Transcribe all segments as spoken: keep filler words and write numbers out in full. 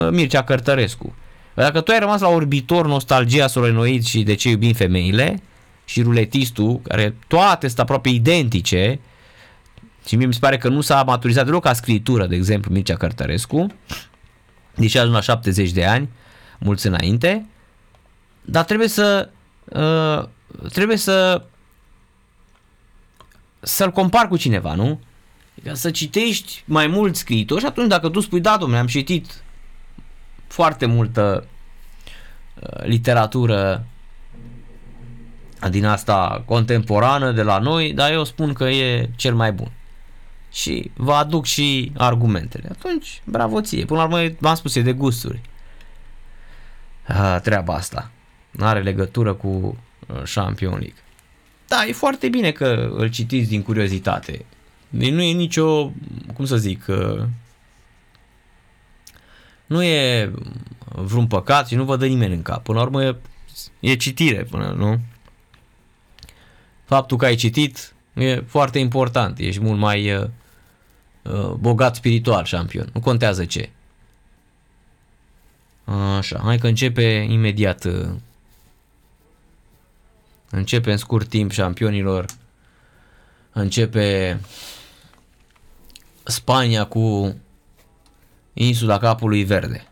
Mircea Cărtărescu. Dacă tu ai rămas la orbitor, nostalgia, solenoid și De ce iubim femeile și ruletistul, care toate sunt aproape identice, și mie mi se pare că nu s-a maturizat deloc ca scritură, de exemplu, Mircea Cărtărescu, deși a ajuns la șaptezeci de ani, mulți înainte, dar trebuie să uh, trebuie să să-l compari cu cineva, nu? Adică să citești mai mulți scriitori și atunci dacă tu spui, da, dom'le, am citit foarte multă uh, literatură din asta contemporană de la noi, dar eu spun că e cel mai bun. Și vă aduc și argumentele. Atunci, bravo ție. Până la urmă, v-am spus, e de gusturi. A, treaba asta. Nu are legătură cu uh, Champions League. Da, e foarte bine că îl citiți din curiozitate. Deci nu e nicio, cum să zic, uh, nu e vreun păcat și nu vă dă nimeni în cap. Până la urmă, e, e citire, până, nu? Faptul că ai citit e foarte important. Ești mult mai uh, uh, bogat spiritual, șampion. Nu contează ce. Așa, hai că începe imediat. Uh, începe în scurt timp, șampionilor. Începe Spania cu insula Capului Verde.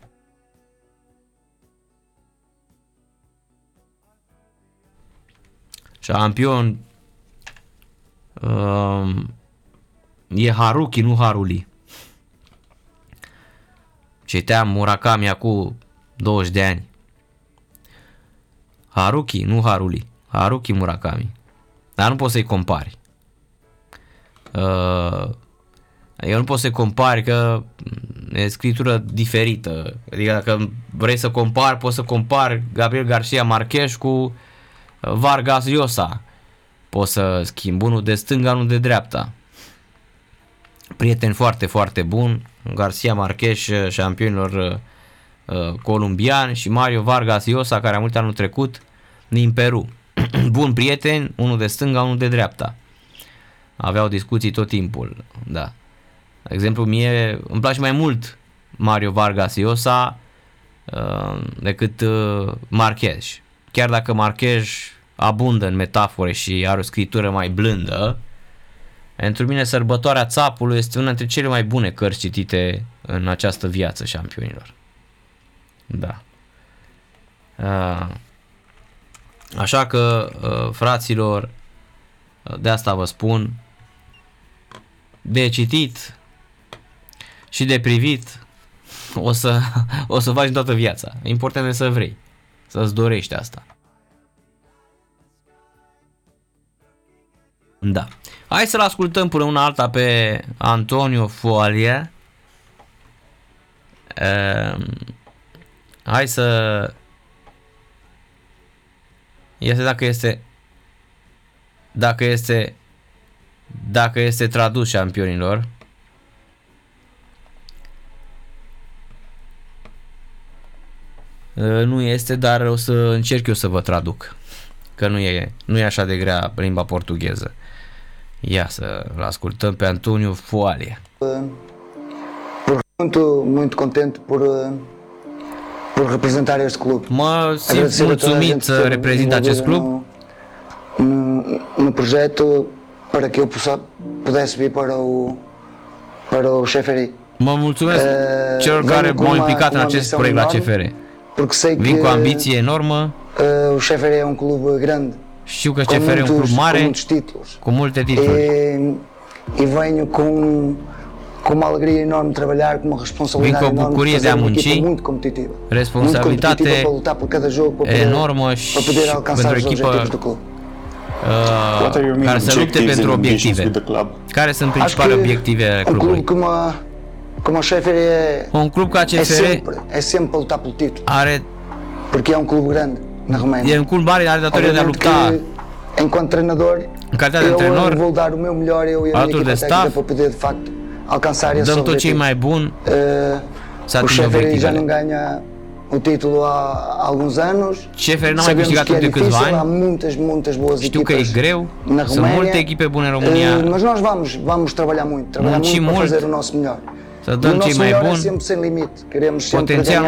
Șampion uh, e Haruki, nu Haruli. Citeam Murakami acum douăzeci de ani. Haruki, nu Haruli. Haruki Murakami. Dar nu poți să-i compari. Uh, eu nu pot să-i compari că e scritură diferită. Adică dacă vrei să compari, poți să compari Gabriel Garcia Marquez cu Vargas Llosa. Poți să schimbi unul de stânga, unul de dreapta. Prieten foarte, foarte bun. Garcia Marquez, șampionilor uh, columbian, și Mario Vargas Llosa, care a murit anul trecut din Peru. Bun prieten, unul de stânga, unul de dreapta. Aveau discuții tot timpul. Da. De exemplu, mie îmi place mai mult Mario Vargas Llosa uh, decât uh, Marquez. Chiar dacă Marquez abundă în metafore și are o scritură mai blândă, pentru mine Sărbătoarea Țapului este una dintre cele mai bune cărți citite în această viață, șampionilor. Da. Așa că, fraților, de asta vă spun, de citit și de privit o să, o să faci în toată viața. Important e să vrei, să-ți dorești asta. Da. Hai să-l ascultăm până una alta pe Antonio Fualia. Uh, hai să... Este dacă este... Dacă este... Dacă este tradus, șampionilor. Uh, nu este, dar o să încerc eu să vă traduc. Că nu e, nu e așa de grea limba portugheză. Ia să-l ascultăm pe Antonio Fualia. Muito, muito contente por, por representar este club. Mă simt mulțumit să reprezint acest club. No, no, no projeto para que eu possa, pudesse vir para o, para o Xeferi. Mă mulțumesc uh, celor care m-au implicat în acest proiect la C F R. Vin cu ambiție enormă. Uh, o Xeferi e un club grande. Știu că C F R e un club mare, cu multe titluri. E, e venho com, com uma alegria enorme de trabalhar, com uma responsabilidade enorme de fazer uma equipa muito competitiva. Responsabilitate muito competitiva para lutar por cada jogo, para poder, enormă și para poder alcançar os objetivos do club. Uh, care să lupte pentru obiective. Care sunt principalele obiective ale clubului? Cum a, cum a C F R e, un club ca C F R é sempre, é sempre para lutar pelo título. Are, porque é um clube grande na Roménia. E un club mare, are datoria de a lupta. Enquanto treinador, în calitate de antrenor, vou dar o meu melhor, eu e a minha equipa técnica para poder de facto alcançar esse dăm tot ce e mai bun să atingem obiectivele. Já não ganha o título há alguns anos. C F R n-a mai câștigat de câțiva ani. Há muitas, muitas boas Știu că e greu, sunt multe echipe bune în România. Mas nós vamos, vamos trabalhar muito, trabalhar muito para fazer o nosso melhor. Să dăm ce mai bun. Sempre sem limite. Queremos sempre Potențial